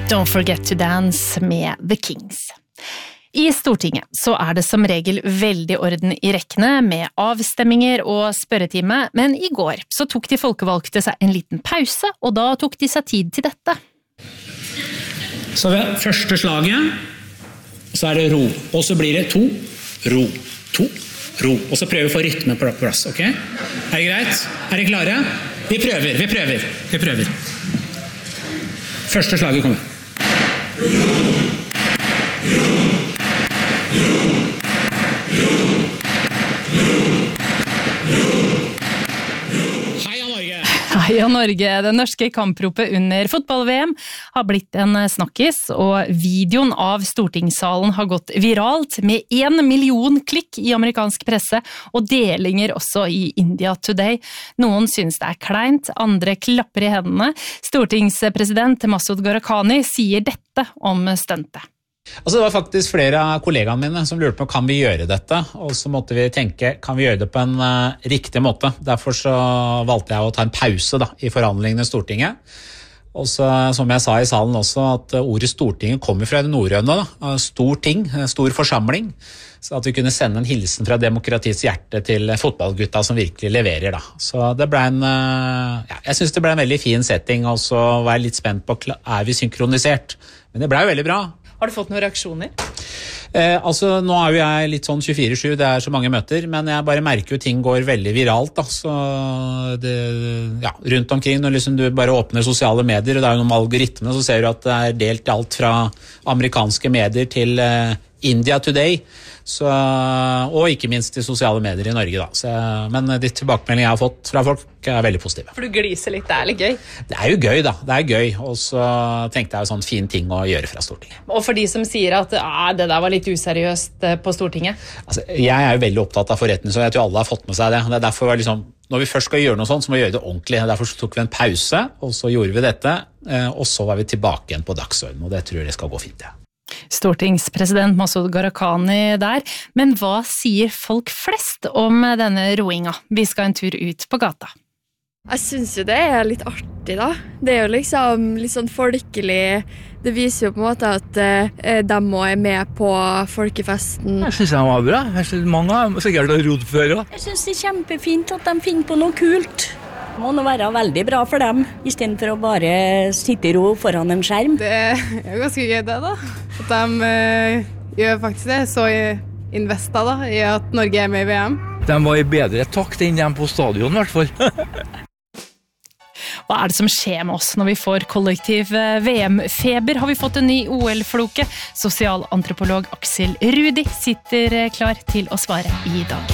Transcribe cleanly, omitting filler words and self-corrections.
Don't Forget to Dance med The Kings. I Stortinget så det som regel veldig orden i rekkene med avstemminger og spørretime, men i går så tok de folkevalgte seg en liten pause, og da tok de seg tid til dette. Så ved første slaget så det ro, og så blir det 2, ro, 2, ro, og så prøver vi å få rytme på plass, ok? Det greit? Dere klare? Vi prøver. Første slaget kommer. Heia Norge! Det norske kampropet under fotball-VM har blitt en snakkis, og videoen av stortingssalen har gått viralt med 1 million klikk i amerikansk presse og delinger også i India Today. Noen synes det kleint, andre klapper i hendene. Stortingspresident Masud Gharahkhani sier dette om stuntet. Altså det var faktisk flere av kollegaene mine som lurte på kan vi gjøre dette, og så måtte vi tenke kan vi gjøre det på en riktig måte. Derfor så valgte jeg å ta en pause i forhandlingene i Stortinget. Og så, som jeg sa i salen også, at ordet Stortinget kommer fra det norrøne, stor ting, stor forsamling, så at vi kunne sende en hilsen fra demokratiets hjerte til fotballgutta som virkelig leverer. Så det ble jeg synes det ble en veldig fin setting, og så var jeg litt spent på vi synkronisert. Men det ble jo veldig bra. Har du fått noen reaksjoner? Altså, nå jo jeg litt sånn 24/7, det så mange møter, men jeg bare merker jo ting går veldig viralt, så rundt omkring, når liksom du bare åpner sosiale medier, og det jo noen algoritmer, så ser du at det delt alt fra amerikanske medier til India Today, og ikke minst i sosiale medier i Norge. Men de tilbakemeldingene jeg har fått fra folk veldig positive. For du gliser litt, det litt gøy? Det jo gøy, det gøy, og så tenkte jeg jo sånn fin ting å gjøre fra Stortinget. Og for de som sier at det der var litt useriøst på Stortinget? Altså, jeg jo veldig opptatt av forretning, så jeg tror alle har fått med seg det. Det derfor liksom, når vi først skal gjøre noe sånt, så må vi gjøre det ordentlig. Derfor så tok vi en pause, og så gjorde vi dette, og så var vi tilbake igjen på dagsordenen, og det tror jeg skal gå fint, Stortingspresident Masud Gharahkhani der, men hva sier folk flest om denne roinga? Vi skal en tur ut på gata. Jeg synes jo det litt artig da. Det jo liksom litt sånn folkelig. Det viser jo på en måte at de må med på folkefesten. Jeg synes det var bra. Jeg synes mange har sikkert rodd før også. Jeg synes det kjempefint at de finner på noe kult. Det må nå være veldig bra for dem, I stedet for å bare sitte I ro foran en skjerm. Det jo ganske gøy det da, at de gjør faktisk det, så investa da, I at Norge med I VM. De var I bedre takt enn de på stadion I hvert fall. Hva det som skjer med oss når vi får kollektiv VM-feber? Har vi fått en ny OL-floke? Sosialantropolog Aksel Rudi sitter klar til å svare I dag.